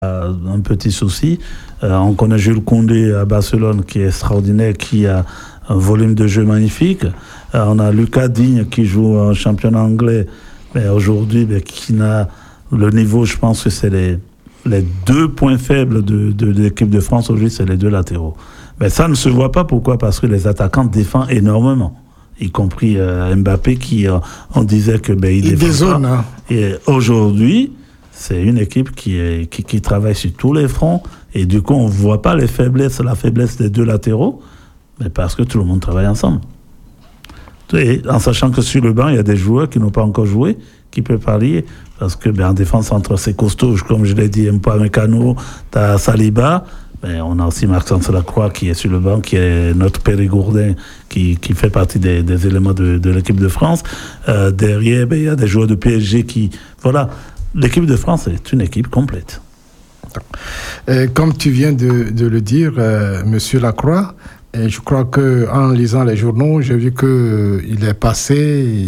un petit souci. On connaît Jules Koundé à Barcelone qui est extraordinaire, qui a un volume de jeu magnifique. On a Lucas Digne qui joue en championnat anglais, mais aujourd'hui qui n'a le niveau, je pense que c'est les deux points faibles de l'équipe de France aujourd'hui, c'est les deux latéraux. Mais ça ne se voit pas, pourquoi ? Parce que les attaquants défendent énormément, y compris Mbappé qui, on disait que il défend pas. Hein. Et aujourd'hui, c'est une équipe qui travaille sur tous les fronts, et du coup on ne voit pas la faiblesse des deux latéraux, mais parce que tout le monde travaille ensemble. Et en sachant que sur le banc, il y a des joueurs qui n'ont pas encore joué, qui peuvent parler, parce que en défense centrale, c'est costaud, comme je l'ai dit, Upamecano, t'as Saliba, mais on a aussi Maxence Lacroix qui est sur le banc, qui est notre Périgourdin, qui fait partie des éléments de l'équipe de France. Derrière, il y a des joueurs de PSG qui... Voilà, l'équipe de France est une équipe complète. Comme tu viens de le dire, Monsieur Lacroix, et je crois qu'en lisant les journaux, j'ai vu qu'il est passé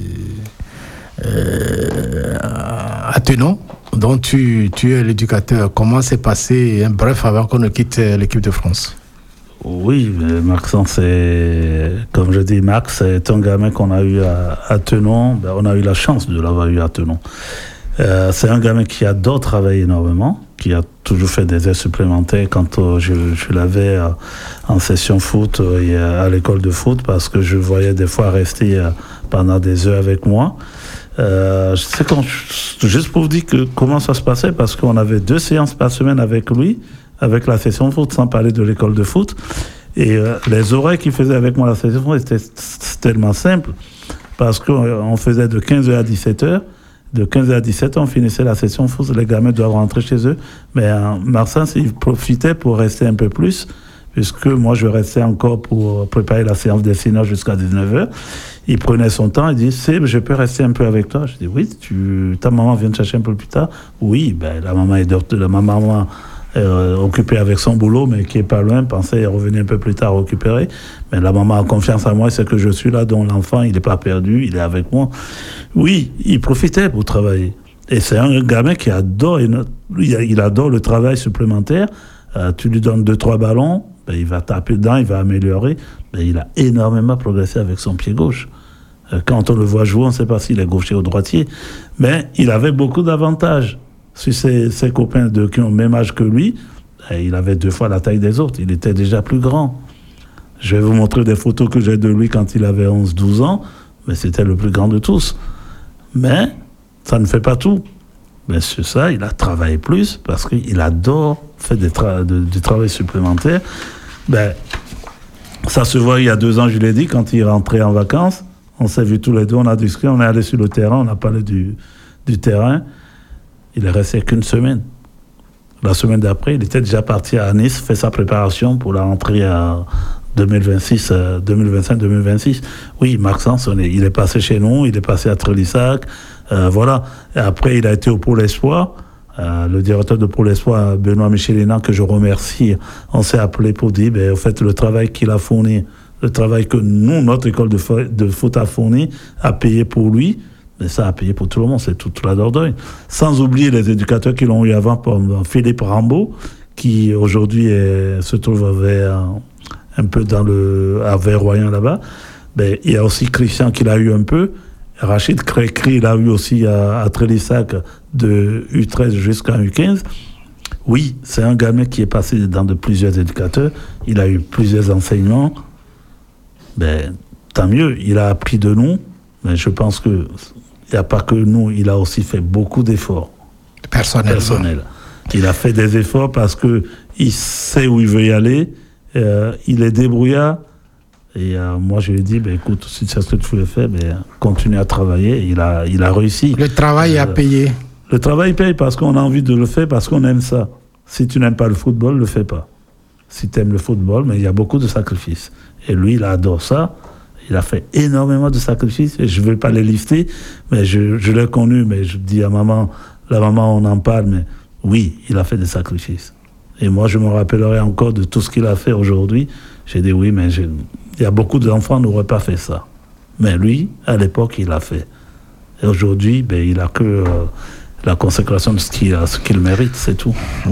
à Tenon, dont tu es l'éducateur. Comment s'est passé, bref, avant qu'on ne quitte l'équipe de France? Oui, Maxence, comme je dis, Max, c'est un gamin qu'on a eu à Tenon. On a eu la chance de l'avoir eu à Tenon. C'est un gamin qui adore travailler énormément, qui a toujours fait des heures supplémentaires quand je l'avais en session foot et à l'école de foot, parce que je voyais des fois rester pendant des heures avec moi. Juste pour vous dire comment ça se passait, parce qu'on avait 2 séances par semaine avec lui, avec la session foot, sans parler de l'école de foot. Et les horaires qu'il faisait avec moi la session foot, c'était tellement simple, parce qu'on faisait de 15h à 17h. De 15h à 17h, on finissait la session foot, les gamins doivent rentrer chez eux. Mais Marsan, il profitait pour rester un peu plus, puisque moi, je restais encore pour préparer la séance des seniors jusqu'à 19h. Il prenait son temps, il dit, je peux rester un peu avec toi? Je dis, oui, ta maman vient te chercher un peu plus tard? Oui, la maman occupée avec son boulot, mais qui est pas loin, pensait revenir un peu plus tard récupérer. Mais la maman a confiance en moi, c'est que je suis là, donc l'enfant, il n'est pas perdu, il est avec moi. Oui, il profitait pour travailler. Et c'est un gamin qui adore, il adore le travail supplémentaire. Tu lui donnes 2-3 ballons, il va taper dedans, il va améliorer. Il a énormément progressé avec son pied gauche. Quand on le voit jouer, on ne sait pas s'il est gaucher ou droitier. Mais il avait beaucoup d'avantages. Sur ses copains qui ont le même âge que lui, il avait 2 fois la taille des autres. Il était déjà plus grand. Je vais vous montrer des photos que j'ai de lui quand il avait 11-12 ans, mais c'était le plus grand de tous. Mais ça ne fait pas tout. Mais sur ça, il a travaillé plus parce qu'il adore faire du travail supplémentaire. Ça se voit il y a 2 ans, je l'ai dit, quand il rentrait en vacances. On s'est vus tous les deux, on a discuté, on est allé sur le terrain, on a parlé du terrain. Il est resté qu'une semaine. La semaine d'après, il était déjà parti à Nice, fait sa préparation pour la rentrée à 2025-2026. Oui, Maxence, il est passé chez nous, il est passé à Trélissac, voilà. Et après, il a été au Pôle Espoir. Le directeur de Pôle Espoir, Benoît Michelina, que je remercie, on s'est appelé pour dire, au fait, le travail qu'il a fourni, le travail que nous, notre école de foot a fourni, a payé pour lui. Mais ça a payé pour tout le monde, c'est toute la Dordogne. Sans oublier les éducateurs qui l'ont eu avant, comme Philippe Rambaud, qui aujourd'hui se trouve un peu à Verroyan là-bas. Il y a aussi Christian qui l'a eu un peu. Rachid Krekri l'a eu aussi à Trélissac de U13 jusqu'à U15. Oui, c'est un gamin qui est passé dans plusieurs éducateurs. Il a eu plusieurs enseignements. Tant mieux, il a appris de nous. Mais je pense que il n'y a pas que nous, il a aussi fait beaucoup d'efforts. Personnels. Il a fait des efforts parce qu'il sait où il veut y aller, il est débrouillard. Et moi, je lui ai dit, écoute, si c'est ce que tu veux faire, continue à travailler. Et il a réussi. Le travail a payé. Le travail paye parce qu'on a envie de le faire, parce qu'on aime ça. Si tu n'aimes pas le football, ne le fais pas. Si tu aimes le football, mais il y a beaucoup de sacrifices. Et lui, il adore ça. Il a fait énormément de sacrifices, et je ne vais pas les lister, mais je l'ai connu, mais je dis à maman, la maman, on en parle, mais oui, il a fait des sacrifices. Et moi, je me rappellerai encore de tout ce qu'il a fait aujourd'hui. J'ai dit oui, mais il y a beaucoup d'enfants qui n'auraient pas fait ça. Mais lui, à l'époque, il l'a fait. Et aujourd'hui, il a que la consécration de ce qu'il mérite, c'est tout.